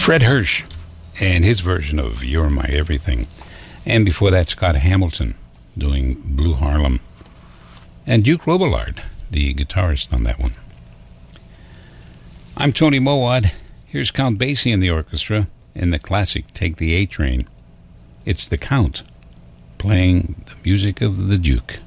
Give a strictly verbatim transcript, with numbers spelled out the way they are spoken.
Fred Hirsch and his version of You're My Everything. And before that, Scott Hamilton doing Blue Harlem. And Duke Robillard, the guitarist on that one. I'm Tony Mowat. Here's Count Basie and the orchestra in the classic Take the A Train. It's the Count playing the music of the Duke.